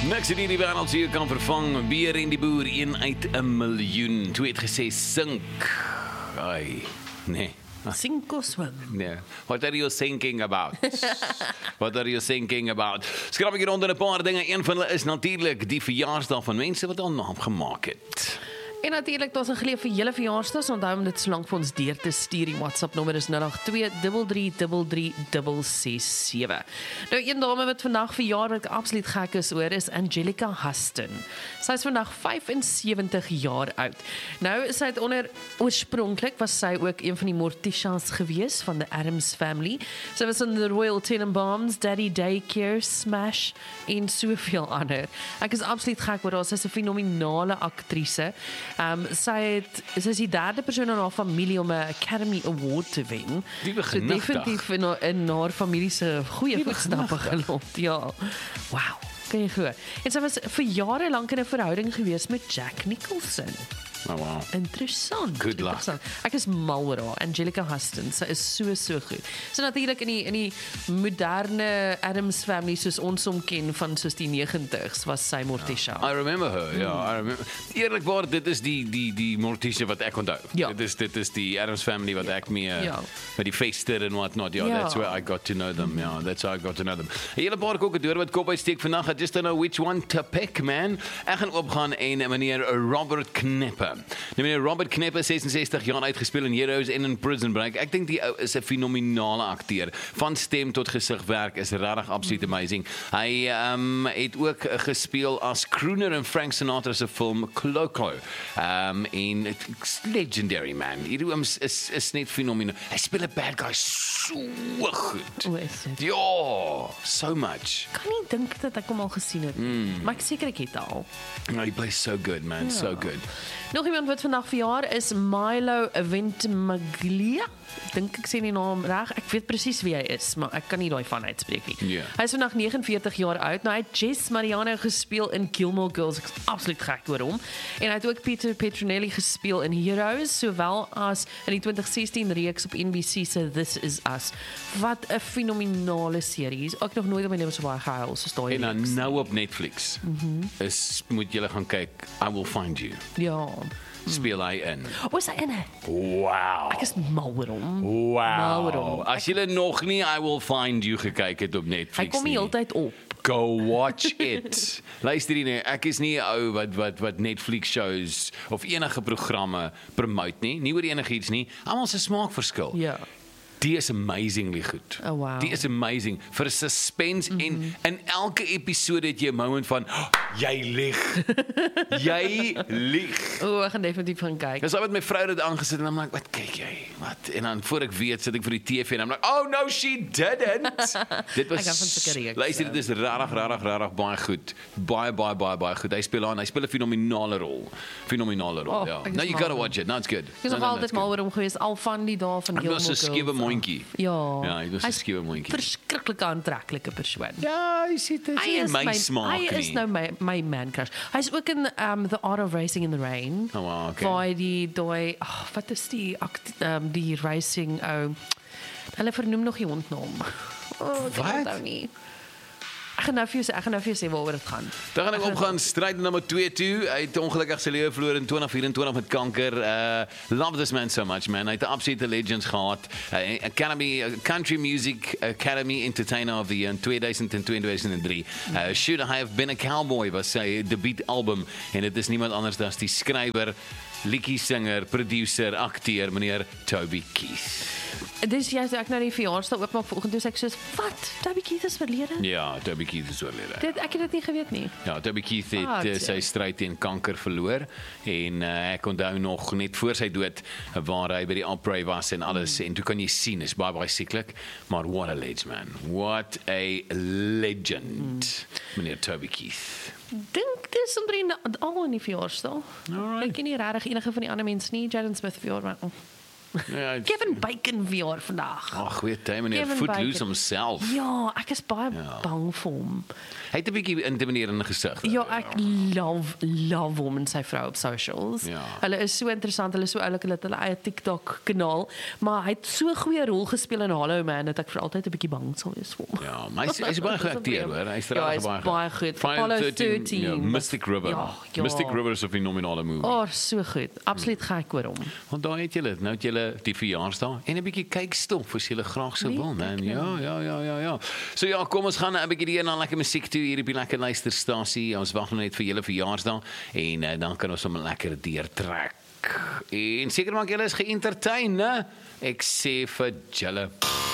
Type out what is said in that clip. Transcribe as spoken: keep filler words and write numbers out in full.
Niks in die wêreld hier kan vervang. Beer en die boer, een uit 'n miljoen. Toe het gesê sink. Ai, nee. Sink or swim? Nee. What are you thinking about? What are you thinking about? Skrap ek hier onder 'n paar dinge. Een van hulle is natuurlik die verjaarsdag van mense wat al naam gemaak het. En natuurlik, daar's 'n geleef vir julle verjaarsdag, so onthou om dit so lank vir ons deur te stuur. Die WhatsApp nommer is nul agt twee, drie drie drie drie, ses ses sewe. Nou, een dame wat vandag verjaar wat ek absoluut gek is oor, is Angelica Huston. Sy is vandag vyf en sewentig jaar oud. Nou, sy het onder, oorspronklik was sy ook een van die Morticias gewees, van the Addams Family. Sy was in the Royal Tenenbaums, Daddy Daycare, Smash, en soveel ander. Ek is absoluut gek oor haar, sy is 'n fenominale aktrise. Um, sy, het, sy is die derde persoon in haar familie om 'n Academy Award te wen. Die So definitief in haar, in haar familie se goeie voetstappe geloop. Ja. Wow, kan jy glo. En sy was vir jare lank in 'n verhouding gewees met Jack Nicholson. Oh, wow. Interessant. Good luck. Interessant. Ek is mal oor haar. Angelica Huston, sy is so so goed. So natuurlik in die in die moderne Addams Family soos ons hom ken van soos die negentigs was sy Morticia. I remember her, ja. Mm. I remember. Eerlikwaar, dit is die die die Morticia wat ek onthou. Ja. Dit is dit is die Addams Family wat ek mee Ja. met die feester en what not. Ja, Ja. that's where I got to know them. Ja, that's how I got to know them. 'n Hele paar kokke deur wat kop uitsteek vandag. I just don't know which one to pick, man. Ek gaan opgaan en meneer Robert Knepper. Nou, meneer Robert Knepper, ses en sestig jaar uitgespeel in Heroes en in Prison Break. Ek dink die ou is 'n fenominale akteur. Van stem tot gesigwerk is regtig absoluut amazing. Hy um, het ook gespeel as crooner in Frank Sinatra se film Clo-Clo. Um, en it's legendary, man. Hierdie ou is, is, is net fenomenaal. Hy speel 'n bad guy so goed. O, is dit? Ja, so much. Kan nie dink dat ek hom al gesien het. Mm. Maar ek seker ek het al. No, he plays so good, man. So good. Nog iemand wat vandag verjaar is Milo Ventimiglia. Dink ek sê die naam reg. Ek weet presies wie hy is, maar ek kan nie daai van uitspreek nie. Ja. Hy is vandag negenenveertig jaar oud. Nou hy het Jess Mariano gespeel in Gilmore Girls. Ek is absoluut gek oor hom. En hy het ook Peter Petronelli gespeel in Heroes, sowel as in die twintig sestien reeks op N B C se This Is Us. Wat 'n fenominale serie. Ek nog nooit in my lewe so baie gehuil soos daai En dan reeks. nou op Netflix. Mm-hmm. Is moet julle gaan kyk. I Will Find You. Ja. Speel hy in. O, is hy in het? Wow. Ek is mal oor hom. Mal oor hom. Wow. As julle nog nie I Will Find You gekyk het op Netflix Hy kom die nie, hele tyd op. go watch it. Luister hier, ek is nie 'n ou wat wat wat Netflix shows of enige programme promote nie, nie oor enigiets nie. Almal se smaak verskil. Ja. Die is amazingly goed. Oh, wow. Die is amazing vir suspense mm-hmm. en in elke episode het jy 'n moment van oh, jy lieg. Jy lieg. O, ek gaan definitief gaan kyk. Dis wat my vrou dit aangesit en I'm like, wat kyk jy? Wat? En dan voor ek weet sit ek vir die T V en I'm like, oh no she didn't. Dit was Ek hou van sulke reeks, luister, ja. dit is regtig regtig regtig baie goed. Baie baie baie baie goed. Hy speel aan, hy speel 'n fenominale rol. Fenominale rol. Oh, ja. ek is Now you mal gotta oor watch it. Now it's good. Ek is nog altyd mal oor hom gewees, al van die dae van Hy Gilmore was 'n Girls. skewe mondjie. Ja. Ja, hy was 'n skewe mondjie. Verskriklike aantreklike persoon. Ja, hy sê dit Hy is is my my, smaak hy is nie. nou my, my man crush. Hy is ook in um, The Art of Racing in the Rain. Oh, wow, okay. Waar hy die daai, oh, wat is die act, um, die racing ou. Hulle vernoem nog die hondnaam. Oh, ek Wat? onthou nie. Ek gaan nou vir jou sê, ek gaan nou vir jou sê waaroor dit gaan. Dan gaan ek opgaan stryd nommer twee toe. Hy het ongelukkig sy lewe verloor in twintig vyf-en-twintig met kanker. Uh love this man so much, man. Hy het 'n absolute legends gehad. Uh, Academy uh, Country Music Academy Entertainer of the Year in twee duisend en twee en twee duisend en drie. Uh, Should I Have Been a Cowboy was sy debuutalbum en dit is niemand anders as die skrywer, liedjiesanger, producer, akteur meneer Toby Keith. Dis juist ek nou die verjaarsdag oopmaak vanoggend, toe sê ek soos, wat? Toby Keith is verlede? Ja, Toby Keith is oorlede. Dit ek het dit nie geweet nie. Ja, Toby Keith het Ah, uh, sy stryd teen kanker verloor en uh, ek onthou nog net voor sy dood uh, waar hy by die Opry was en alles mm. en toe kan jy sien is baie baie sieklik, maar what a legend man. What a legend. Mm. Meneer Toby Keith. Dink dis omtrent al in die verjaarsdag. Alright. Ek ken nie regtig enige van die ander mense nie. Jaden Smith verjaar maar. Oh. Ja, Kevin Bacon verjaar vandag. ag, weet jy, meneer Kevin Footloose Bacon. homself. Ja, ek is baie Ja. bang vir hom. Hy het 'n bietjie intimiderende gesig. Ja, ek love love hom en sy vrou op socials. Ja. Hulle is so interessant, hulle is so oulik, hulle het hulle eie TikTok kanaal, maar hy het so 'n goeie rol gespeel in Hollow Man dat ek vir altyd 'n bietjie bang sal wees vir hom. Ja, maar hy is, hy is baie Dis 'n geacteer, probleem. hoor. Hy is Ja, regtig hy is baie baie goed. Friday Apollo thirteen, thirteen ja, was- Mystic River. Ja, ja. Mystic River is 'n fenominale movie. Oh, so goed. Absoluut gek oor hom. Want daar het julle, nou het julle die verjaarsdag en 'n bietjie kykstof as julle graag sou Weet wil, né? ek Ja, nou. ja, ja, ja, ja. So ja, kom ons gaan 'n bietjie hier na lekker musiek toe hier op die lekker luisterstasie. Ons wag net vir julle verjaarsdag en uh, dan kan ons hom lekker deurtrek. En seker maak julle is geëntertain, né? Ek sê vir julle